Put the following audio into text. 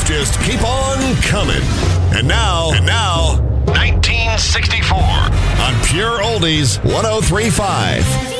just keep on coming. And now, 1964 on Pure Oldies 103.5.